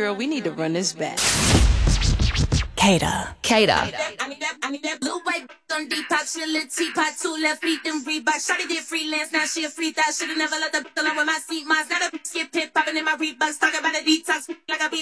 girl, we need to run this back. Kata. I need that blue white on detox. She a little teapot, 2 left feet, then Reebok. Shawty did freelance, now she a free thought. Should've never let the alone with my seat. Mine's not a skip pit, popping in my Reeboks. Talking about a detox, like I be